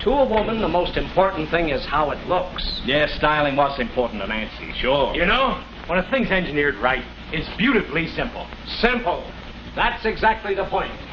To a woman, the most important thing is how it looks. Yes, styling was important to Nancy, sure. You know, when a thing's engineered right, it's beautifully simple. Simple. That's exactly the point.